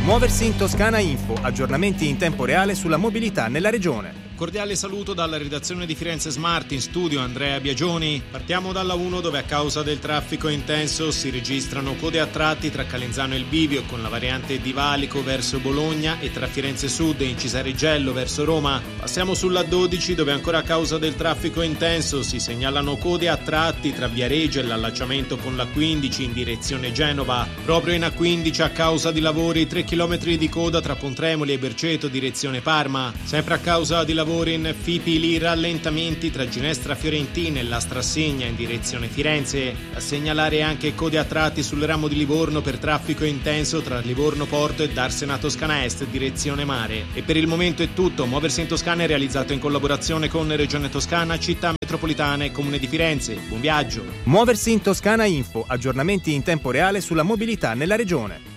Muoversi in Toscana Info, aggiornamenti in tempo reale sulla mobilità nella regione. Cordiale saluto dalla redazione di Firenze Smart, in studio Andrea Biagioni. Partiamo dalla 1 dove a causa del traffico intenso si registrano code a tratti tra Calenzano e il Bivio con la variante di Valico verso Bologna e tra Firenze Sud e Incisariggello verso Roma. Passiamo sulla 12 dove ancora a causa del traffico intenso si segnalano code a tratti tra Viareggio e l'allacciamento con la 15 in direzione Genova. Proprio in A15 a causa di lavori 3 km di coda tra Pontremoli e Berceto direzione Parma. Sempre a causa di lavori in Fipili rallentamenti tra Ginestra Fiorentina e la Strassegna in direzione Firenze. A segnalare anche code a tratti sul ramo di Livorno per traffico intenso tra Livorno Porto e Darsena Toscana Est direzione mare. E per il momento è tutto. Muoversi in Toscana è realizzato in collaborazione con Regione Toscana, Città Metropolitana e Comune di Firenze. Buon viaggio. Muoversi in Toscana Info, aggiornamenti in tempo reale sulla mobilità nella regione.